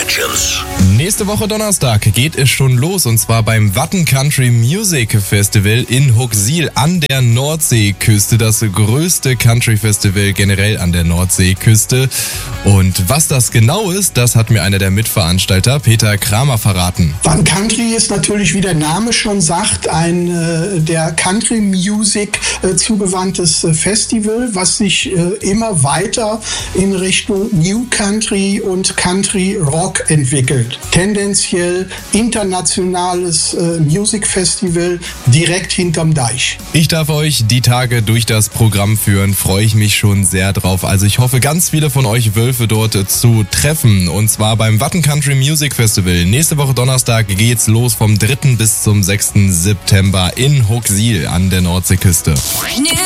Legends. Nächste Woche Donnerstag geht es schon los und zwar beim Watten Country Music Festival in Huxil an der Nordseeküste. Das größte Country Festival generell an der Nordseeküste. Und was das genau ist, das hat mir einer der Mitveranstalter, Peter Kramer, verraten. Watten Country ist natürlich, wie der Name schon sagt, ein der Country Music zugewandtes Festival, was sich immer weiter in Richtung New Country und Country Rock entwickelt. Tendenziell internationales Music Festival direkt hinterm Deich. Ich darf euch die Tage durch das Programm führen, freue ich mich schon sehr drauf. Also ich hoffe, ganz viele von euch Wölfe dort zu treffen. Und zwar beim Watten Country Music Festival. Nächste Woche Donnerstag geht's los vom 3. bis zum 6. September in Huxil an der Nordseeküste.